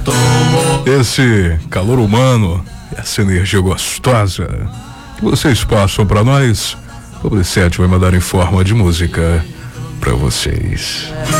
Esse calor humano, essa energia gostosa que vocês passam pra nós, o Pobre 7 vai mandar em forma de música pra vocês.